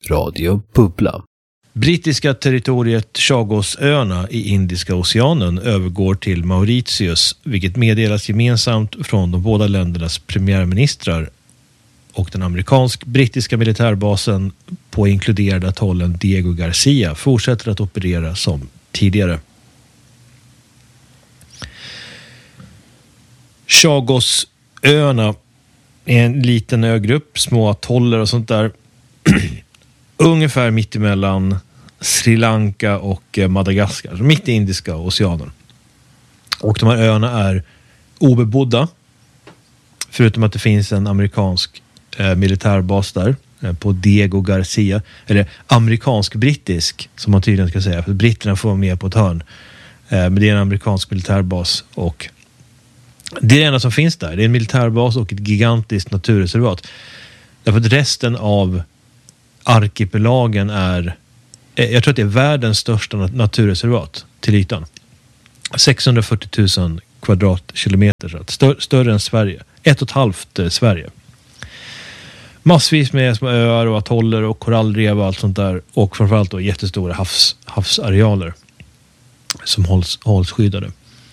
Radio Bubbla. Brittiska territoriet Chagosöarna i Indiska oceanen övergår till Mauritius, vilket meddelas gemensamt från de båda ländernas premiärministrar, och den amerikansk-brittiska militärbasen på inkluderade atollen Diego Garcia fortsätter att operera som tidigare. Chagosöarna är en liten ögrupp, små atoller och sånt där, ungefär mitt emellan Sri Lanka och Madagaskar, mitt i Indiska oceanen. Och de här öarna är obebodda, förutom att det finns en amerikansk militärbas där på Diego Garcia, eller amerikansk-brittisk som man tydligen ska säga, för britterna får vara med på ett hörn. Men det är en amerikansk militärbas, och det är det enda som finns där. Det är en militärbas och ett gigantiskt naturreservat. Därför att resten av arkipelagen är, jag tror att det är världens största naturreservat till ytan. 640 000 kvadratkilometer, så större än Sverige. 1,5 Sverige. Massvis med små öar och atoller och korallrev och allt sånt där, och framförallt då jättestora havsarealer som hålls skyddade.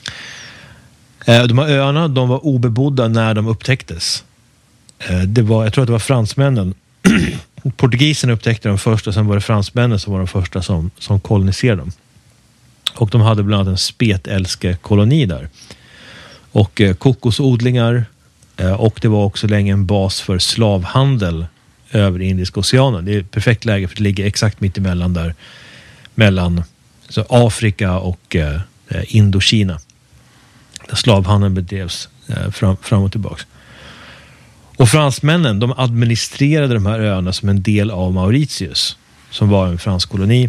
De här öarna, de var obebodda när de upptäcktes. Jag tror att det var fransmännen. Portugiserna upptäckte dem först, och sen var det fransmännen som var de första som koloniserade dem. Och de hade bland annat en spetälskekoloni där. Och kokosodlingar, och det var också länge en bas för slavhandel över Indiska oceanen. Det är ett perfekt läge, för det ligger exakt mitt emellan där, mellan Afrika och Indokina. Där slavhandeln bedrevs fram och tillbaka. Och fransmännen, de administrerade de här öarna som en del av Mauritius, som var en fransk koloni.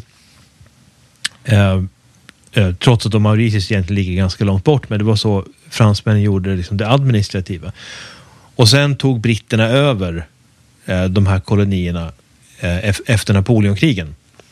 Trots att Mauritius egentligen ligger ganska långt bort, men det var så fransmännen gjorde liksom det administrativa. Och sen tog britterna över de här kolonierna efter Napoleonkrigen.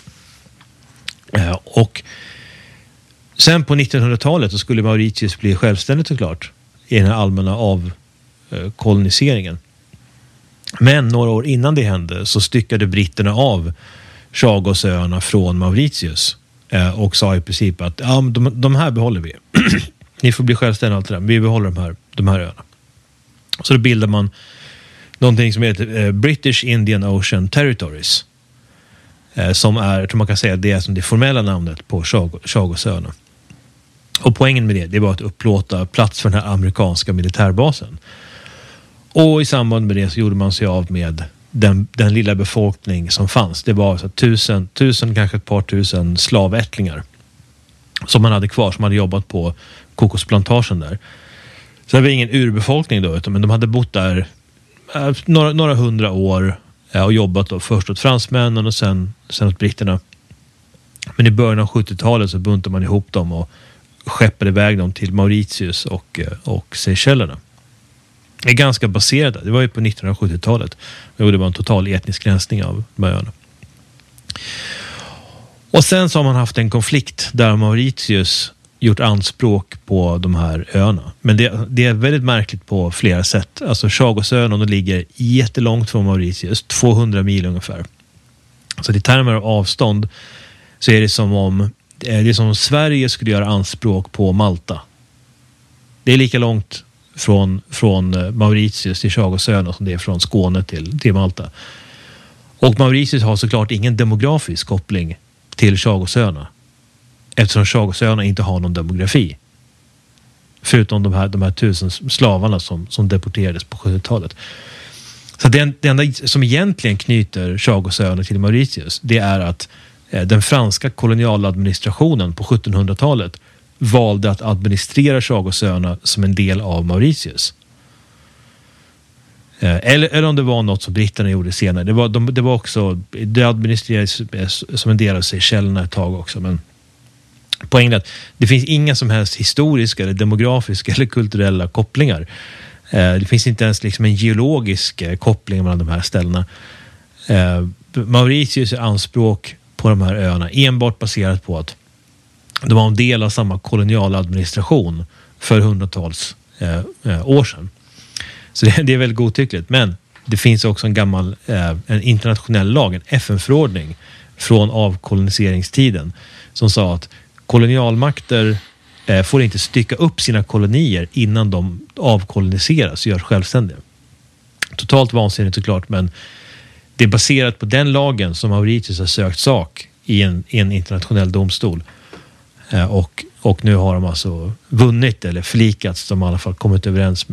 Och sen på 1900-talet så skulle Mauritius bli självständigt, såklart, i den här allmänna avkoloniseringen. Men några år innan det hände så styckade britterna av Chagosöarna från Mauritius och sa i princip att de här behåller vi. Ni får bli självständiga, allt det där. Vi behåller de här öarna. Så då bildar man någonting som heter British Indian Ocean Territories, som är, jag tror man kan säga, det är som det formella namnet på Chagosöarna. Och poängen med det var att upplåta plats för den här amerikanska militärbasen. Och i samband med det så gjorde man sig av med den lilla befolkning som fanns. Det var så 1000, kanske ett par tusen slavättlingar som man hade kvar, som hade jobbat på kokosplantagen där. Så det var ingen urbefolkning då, men de hade bott där några hundra år och jobbat då först åt fransmännen och sen åt britterna. Men i början av 70-talet så buntade man ihop dem och skeppade iväg dem till Mauritius och Seychellerna. Det är ganska baserat. Det var ju på 1970-talet. Och det var en total etnisk rensning av de här öarna. Och sen så har man haft en konflikt där Mauritius gjort anspråk på de här öarna. Men det är väldigt märkligt på flera sätt. Alltså Chagosöarna, de ligger jättelångt från Mauritius. 200 mil ungefär. Så i termer av avstånd så är det som om Sverige skulle göra anspråk på Malta. Det är lika långt från Mauritius till Chagosöarna som det är från Skåne till Malta. Och Mauritius har såklart ingen demografisk koppling till Chagosöarna, eftersom Chagosöarna inte har någon demografi. Förutom de här 1000 slavarna som deporterades på 70-talet. Så det enda som egentligen knyter Chagosöarna till Mauritius, det är att den franska kolonialadministrationen på 1700-talet valde att administrera Chagosöarna som en del av Mauritius. Eller om det var något som britterna gjorde senare. Det administrerades som en del av Seychellerna ett tag också. Men poängen är att det finns inga som helst historiska eller demografiska eller kulturella kopplingar. Det finns inte ens liksom en geologisk koppling mellan de här ställena. Mauritius är anspråk på de här öarna enbart baserat på att de var en del av samma kolonialadministration för hundratals år sedan. Så det är väldigt godtyckligt. Men det finns också en gammal en internationell lag, en FN-förordning från avkoloniseringstiden som sa att kolonialmakter får inte stycka upp sina kolonier innan de avkoloniseras och görs självständiga. Totalt vansinnigt såklart, men det är baserat på den lagen som Mauritius har sökt sak i en internationell domstol. Och nu har de alltså vunnit eller förlikats, de har i alla fall kommit överens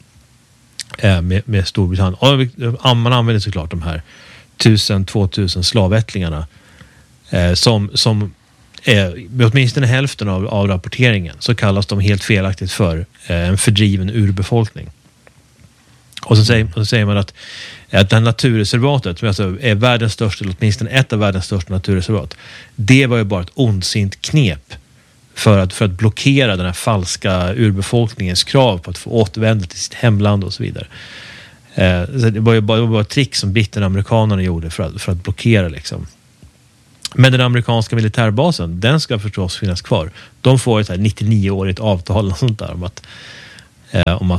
med Storbritannien. Och man använder såklart de här 1000-2000 slavättlingarna som med åtminstone hälften av rapporteringen så kallas de helt felaktigt för en fördriven urbefolkning. Och så säger man att det här naturreservatet, som alltså är världens största, eller åtminstone ett av världens största naturreservat, det var ju bara ett ondsint knep för att blockera den här falska urbefolkningens krav på att få återvända till sitt hemland och så vidare. Så det var ju bara ett trick som britterna och amerikanerna gjorde för att blockera liksom. Men den amerikanska militärbasen, den ska förstås finnas kvar. De får ett 99-årigt avtal och sånt där om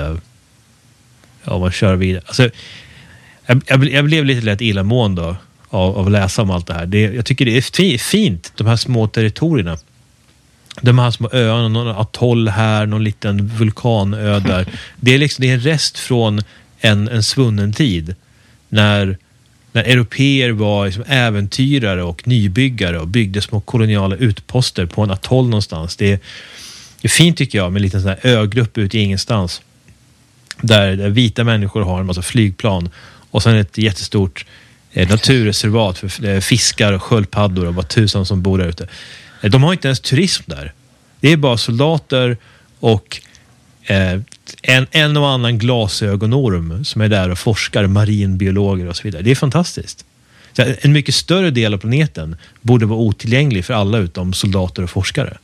att köra vidare. Alltså, jag blev lite lätt illamående av att läsa om allt det här. Jag tycker det är fint, de här små territorierna. De här små öarna, någon atoll här, någon liten vulkanö där. Det är en rest från en svunnen tid. När europeer var liksom äventyrare och nybyggare och byggde små koloniala utposter på en atoll någonstans. Det är fint tycker jag med en liten sån här ögrupp ute i ingenstans. Där vita människor har en massa flygplan och sen ett jättestort naturreservat för fiskar och sköldpaddor och bara tusen som bor där ute. De har inte ens turism där. Det är bara soldater och en och annan glasögonorm som är där och forskar, marinbiologer och så vidare. Det är fantastiskt. Så en mycket större del av planeten borde vara otillgänglig för alla utom soldater och forskare.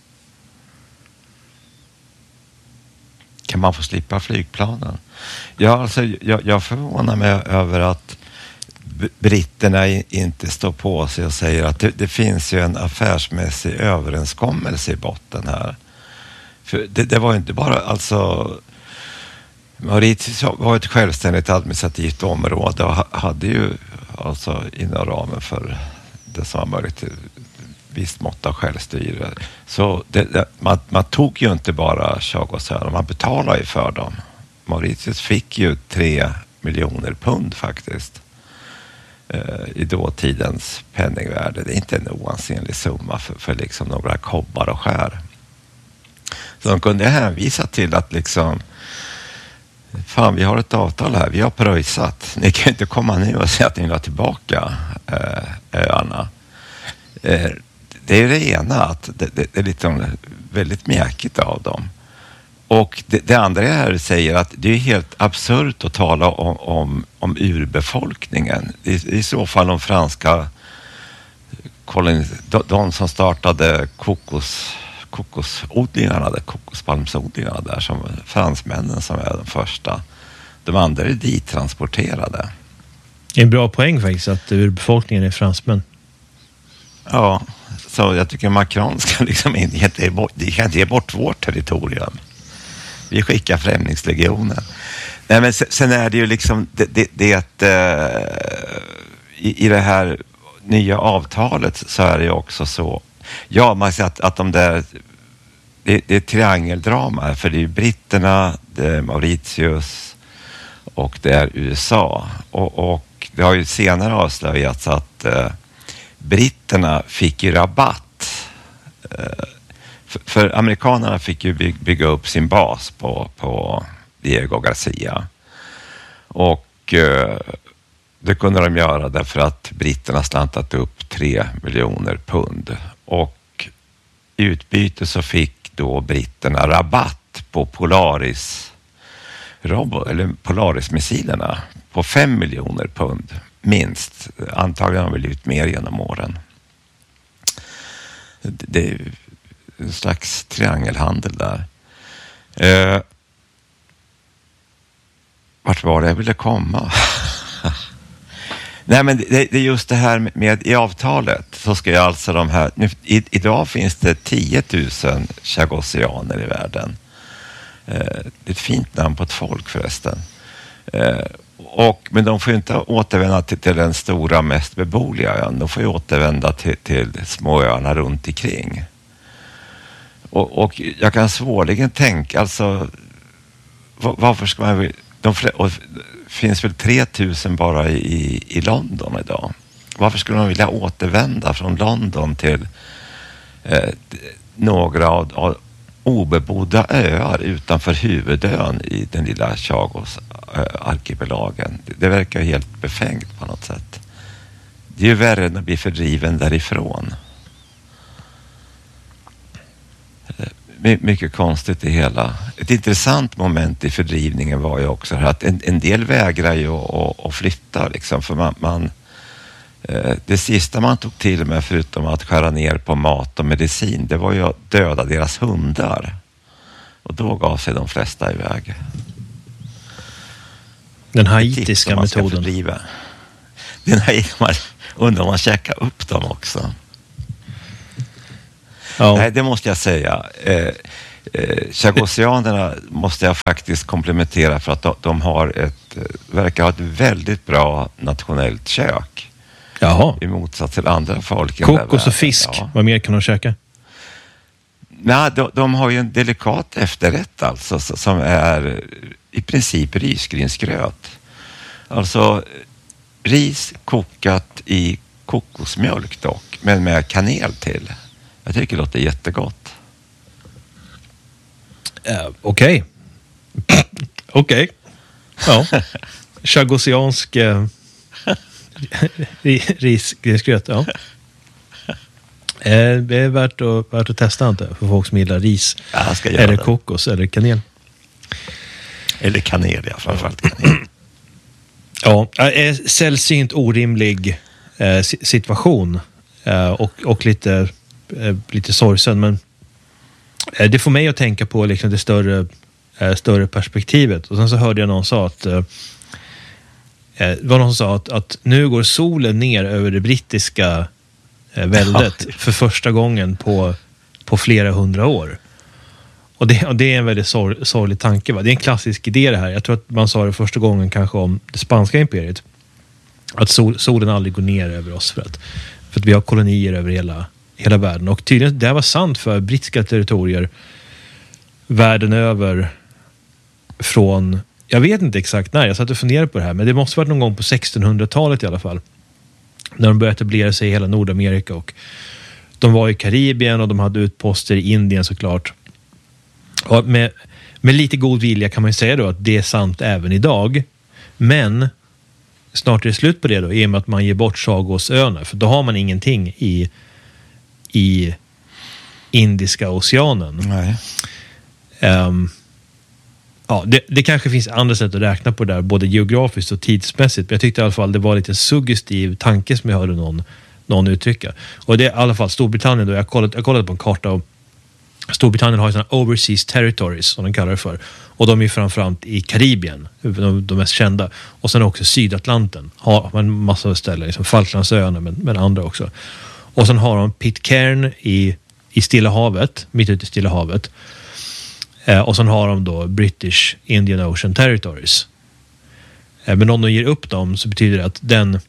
Kan man få slippa flygplanen? Ja, alltså, jag förvånar mig över att britterna inte står på sig och säger att det finns ju en affärsmässig överenskommelse i botten här. För det var ju inte bara, alltså Mauritius var ett självständigt administrativt område och hade ju alltså inom ramen för det som var möjligt visst mått av självstyre. Så man tog ju inte bara Chagosöarna, man betalade ju för dem. Mauritius fick ju 3 miljoner pund faktiskt i dåtidens penningvärde. Det är inte en oansenlig summa för liksom några kobbar och skär. Så de kunde hänvisa till att liksom fan, vi har ett avtal här, vi har pröjsat. Ni kan inte komma nu och säga att ni vill ha tillbaka öarna. Det är det ena, att det är lite väldigt mjäkigt av dem. Och det andra här säger att det är helt absurt att tala om urbefolkningen. I så fall de franska de som startade kokospalmsodlingarna där, som fransmännen som är de första. De andra är dit transporterade. Det är en bra poäng faktiskt att urbefolkningen är fransmän. Ja, så jag tycker Macron ska liksom inte ge bort vårt territorium. Vi skickar främlingslegionen. Nej, men sen är det ju liksom i det här nya avtalet så är det ju också så. Ja, man säger att de där det är triangeldrama, för det är britterna, det är Mauritius och det är USA. Och det har ju senare avslöjats att britterna fick ju rabatt. För amerikanerna fick ju bygga upp sin bas på Diego Garcia. Och det kunde de göra därför att britterna slantat upp 3 miljoner pund. Och i utbyte så fick då britterna rabatt på Polaris-missilerna på 5 miljoner pund minst. Antagligen har vi blivit mer genom åren. Det är en slags triangelhandel där. Vart var det jag ville komma? Nej, men det är just det här med i avtalet så ska jag alltså de här, idag finns det 10 000 chagosianer i världen. Det är ett fint namn på ett folk förresten. Men de får ju inte återvända till den stora mest beboeliga ön. De får ju återvända till småöarna runt omkring. Och jag kan svårligen tänka, alltså varför ska man... Det finns väl 3000 bara i London idag. Varför skulle man vilja återvända från London till några av obebodda öar utanför huvudön i den lilla Chagos-arkipelagen? Det verkar helt befängt på något sätt. Det är ju värre än att bli fördriven därifrån. Mycket konstigt det hela. Ett intressant moment i fördrivningen var ju också att en del vägrar ju att flytta liksom, för man det sista man tog till med förutom att skära ner på mat och medicin, det var ju att döda deras hundar. Och då gav sig de flesta iväg. Den haitiska metoden. Den här, undrar om man käkar upp dem också. Ja. Nej, det måste jag säga. Chagosianerna måste jag faktiskt komplementera för att de har verkar ha ett väldigt bra nationellt kök. Jaha. I motsats till andra folk. Kokos och fisk, ja. Vad mer kan de käka? Nej, de har ju en delikat efterrätt alltså, som är i princip risgrynsgröt. Alltså ris kokat i kokosmjölk dock, men med kanel till. Jag tycker det låter jättegott. Okej. Okej. Ja. Chagosiansk risgrynsgröt, ja. Det är värt att testa inte för folk som gillar ris. Ja, ska eller det. kokos eller kanel. Eller kanel, ja, framförallt kanel. Ja, sällsynt orimlig situation och lite sorgsen, men det får mig att tänka på liksom det större perspektivet. Och sen så hörde jag någon sa att det var någon som sa att nu går solen ner över det brittiska väldet för första gången på flera hundra år. Och det är en väldigt sorglig tanke, va? Det är en klassisk idé det här. Jag tror att man sa det första gången kanske om det spanska imperiet. Att solen aldrig går ner över oss för att vi har kolonier över hela världen. Och tydligen, det här var sant för brittiska territorier världen över från, jag vet inte exakt när, jag satt och funderade på det här, men det måste varit någon gång på 1600-talet i alla fall. När de började etablera sig i hela Nordamerika, och de var i Karibien och de hade utposter i Indien såklart. Och med lite god vilja kan man ju säga då att det är sant även idag. Men snart är det slut på det då, i och med att man ger bort Chagosöarna. För då har man ingenting i Indiska oceanen. Nej. Ja, det kanske finns andra sätt att räkna på det där, både geografiskt och tidsmässigt. Men jag tyckte i alla fall det var lite suggestiv tanke som jag hörde någon uttrycka. Och det är i alla fall Storbritannien då. Jag kollade på en karta, och Storbritannien har ju sådana overseas territories som de kallar det för. Och de är framförallt i Karibien, de mest kända. Och sen också Sydatlanten har man en massa ställen, liksom Falklandsöarna, men andra också. Och sen har de Pitcairn i Stilla havet, mitt ute i Stilla havet. Och sen har de då British Indian Ocean Territories. Men om de ger upp dem så betyder det att den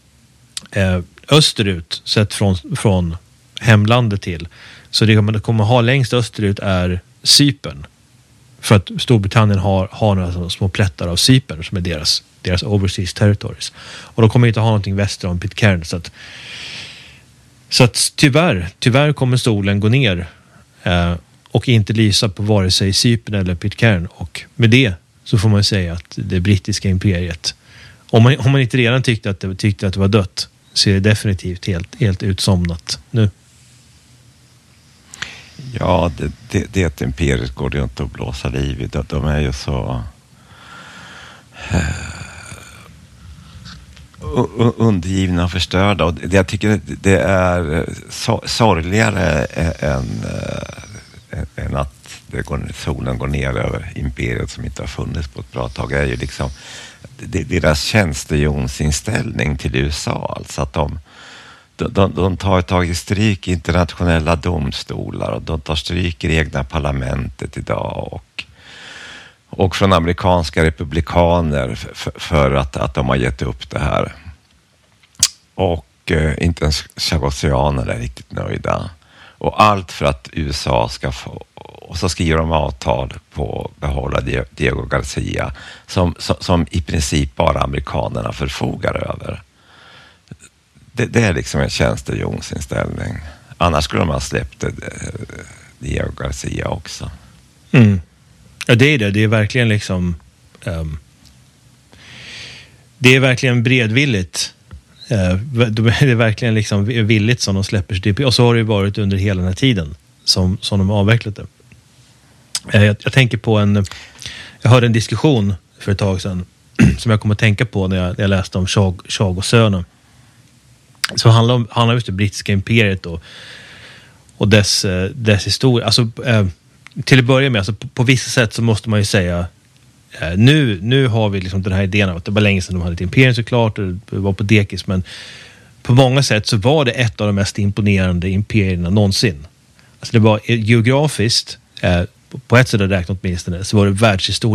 österut, sett från hemlandet till, så det man kommer ha längst österut är Cypern. För att Storbritannien har några små plättar av Cypern som är deras overseas territories. Och de kommer inte ha någonting väster om Pitcairn. Så att tyvärr kommer solen gå ner och inte lysa på vare sig Cypern eller Pitcairn. Och med det så får man säga att det brittiska imperiet, om man inte redan tyckte att det var dött, så är det definitivt helt utsomnat nu. Ja, det imperiet går det ju inte att blåsa liv i. De är ju så undergivna och förstörda. Och jag tycker det är sorgligare än att solen går ner över imperiet som inte har funnits på ett bra tag. Är ju liksom deras tjänstehjonsinställning till USA. Alltså att de tar tag i stryk i internationella domstolar, och de tar stryk i det egna parlamentet idag, och från amerikanska republikaner för att de har gett upp det här. Och inte ens chagosianer är riktigt nöjda. Och allt för att USA ska få, och så skriver de avtal på att behålla Diego Garcia som i princip bara amerikanerna förfogar över. Det är liksom en tjänstehjonsinställning. Annars skulle de ha släppt Diego Garcia också. Mm. Ja, det är det. Det är verkligen liksom det är verkligen bredvilligt. Det är verkligen liksom villigt som de släpper sig. Och så har det ju varit under hela den här tiden som de har avvecklat det. Jag tänker på jag hörde en diskussion för ett tag sedan som jag kom att tänka på när jag läste om Chagosönerna. Så handlar just det brittiska imperiet och dess historia. Alltså, till att börja med, alltså, på vissa sätt så måste man ju säga nu har vi liksom den här idén av att det var länge sedan de hade ett imperium såklart och det var på dekis, men på många sätt så var det ett av de mest imponerande imperierna någonsin. Alltså det var geografiskt på ett sätt räknat åtminstone så var det världshistoria